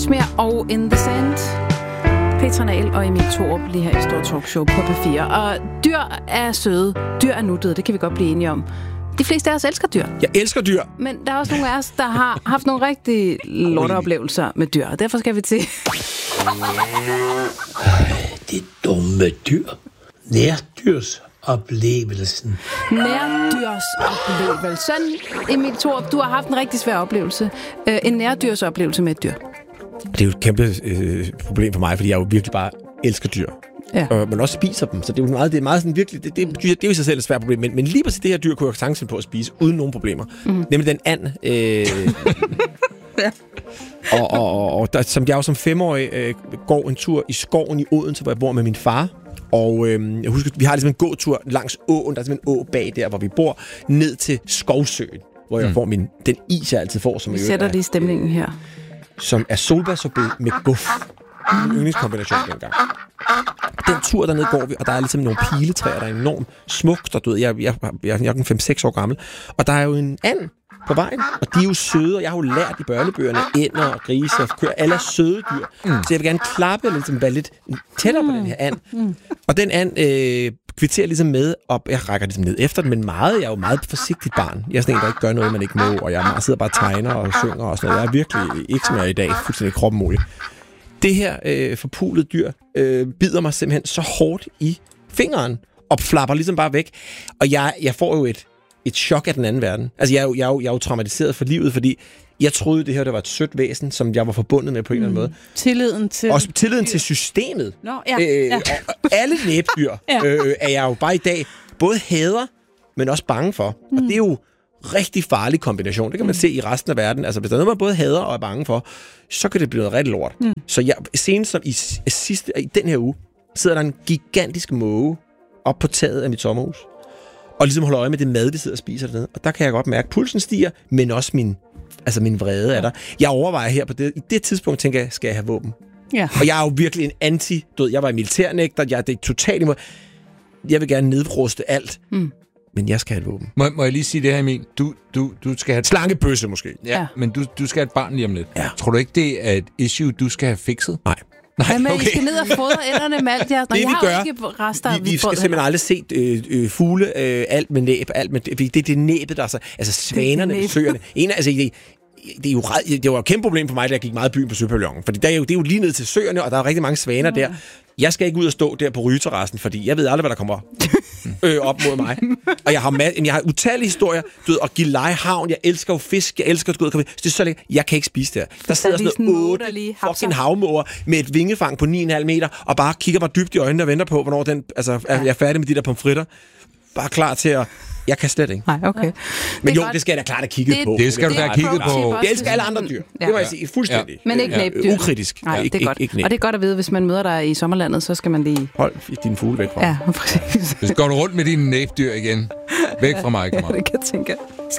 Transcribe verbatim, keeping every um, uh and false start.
Kashmir og In The Sand. Petra Nahl og Emil Thorup lige her i Stor Talkshow på P fire. Og dyr er søde, dyr er nuttede, det kan vi godt blive enige om. De fleste af os elsker dyr. Jeg elsker dyr. Men der er også nogle af os, der har haft nogle rigtig lorteoplevelser med dyr, og derfor skal vi til... Det dumme dyr. Nærdyrsoplevelsen. Nærdyrsoplevelse. Emil Thorup, du har haft en rigtig svær oplevelse. Øh, en nærdyrsoplevelse med et dyr. Det er jo et kæmpe øh, problem for mig, fordi jeg jo virkelig bare elsker dyr. Ja. Og man også spiser dem, så det er jo meget, det er meget sådan virkelig, det, det, det, det er jo i sig selv et svært problem, men, men lige præcis det her dyr kunne jeg sagtens finde på at spise, uden nogen problemer. Mm. Nemlig den and, øh, ja. og, og, og, og der, som jeg jo som femårig øh, går en tur i skoven i Odense, hvor jeg bor med min far. Og øh, jeg husker, vi har ligesom en gåtur langs åen, der er simpelthen en å bag der, hvor vi bor, ned til Skovsøen, hvor jeg mm. får min, den is, jeg altid får. Som vi sætter lige stemningen her. Som er solbærsorbet med guf. En yndlingskombination dengang. Den tur dernede går vi, og der er ligesom nogle piletræer, der er enormt smukt, og du ved, jeg, jeg, jeg, jeg er fem seks år gammel, og der er jo en and på vejen, og de er jo søde, og jeg har jo lært i børnebøgerne, ænder og grise og køer, alle er søde dyr, mm. så jeg vil gerne klappe eller ligesom være lidt tættere mm. på den her and. Mm. Og den and øh, kvitterer ligesom med, og jeg rækker ligesom ned efter den, men meget, jeg er jo meget forsigtigt barn. Jeg er sådan en, der ikke gør noget, man ikke må, og jeg sidder bare og tegner og synger og sådan noget. Jeg er virkelig ikke som jeg er i dag, fuldstændig kroppen mulig. Det her øh, forpulede dyr øh, bider mig simpelthen så hårdt i fingeren, og flapper ligesom bare væk. Og jeg, jeg får jo et, et chok af den anden verden. Altså, jeg er, jo, jeg, er jo, jeg er jo traumatiseret for livet, fordi jeg troede, det her det var et sødt væsen, som jeg var forbundet med på en mm. eller anden måde. Tilliden til... Også tilliden til systemet. Nå, ja. Øh, ja. Og alle næbdyr ja. øh, er jeg jo bare i dag både hader, men også bange for. Mm. Og det er jo rigtig farlig kombination. Det kan man mm. se i resten af verden. Altså, hvis der er noget, man både hader og er bange for, så kan det blive noget rigtig lort. Mm. Så jeg, senest som i, sidste, i den her uge, sidder der en gigantisk måge op på taget af mit sommerhus, og ligesom holder øje med det mad, de sidder og spiser dernede. Og der kan jeg godt mærke, at pulsen stiger, men også min, altså min vrede er der. Jeg overvejer her på det, i det tidspunkt, tænker jeg, skal jeg have våben? Ja. Og jeg er jo virkelig en anti, du ved, jeg var i militærnægter, jeg det er totalt imod. Jeg vil gerne nedruste alt. Mm. Men jeg skal have et våben. Må, må jeg lige sige det her, Emil? Du, du, du skal have... Slangebøsse måske. Ja, ja. Men du, du skal have et barn lige om lidt. Ja. Tror du ikke, det er et issue, du skal have fikset? Nej. Nej, Jamen, okay. I skal ned og fodre ænderne med alt jeres. Det jeg vi har gør, ikke rester, vi, vi skal simpelthen aldrig se øh, øh, fugle, øh, alt med næb, alt med... Det, det er det næbet, der er så... Altså svanerne i søerne. En, altså, det, det, er jo, det var et kæmpe problem for mig, da jeg gik meget i byen på Søpavillonen. Fordi der er jo, det er jo lige ned til søerne, og der er rigtig mange svaner ja. der. Jeg skal ikke ud og stå der på rygeterrassen, fordi jeg ved aldrig, hvad der kommer øh, op mod mig. Og jeg har, ma- jeg har utallige historier. Du ved, at give lejehavn. Jeg elsker jo fisk. Jeg elsker at gå ud og komme. Det er så lækkert. Jeg kan ikke spise det her. Der sidder sådan noget otte fucking havmåger med et vingefang på ni komma fem meter, og bare kigger mig dybt i øjnene og venter på, hvornår den, altså, er jeg er færdig med de der pomfritter. Bare klar til at... Jeg kan slet ikke. Nej, okay. Men jo, godt. Det skal jeg da klart have kigget det, på. Det skal du da have kigget på. Jeg elsker alle andre dyr. Ja. Det må jeg sige fuldstændig. Ja. Men ikke næbdyr. Ukritisk. Nej, det er godt. Ikke, ikke og det er godt at vide, hvis man møder dig i sommerlandet, så skal man lige... Hold dine fugle væk fra mig. Ja, præcis. Hvis går du rundt med dine næbdyr igen. Væk fra mig, ja, det kan jeg tænke.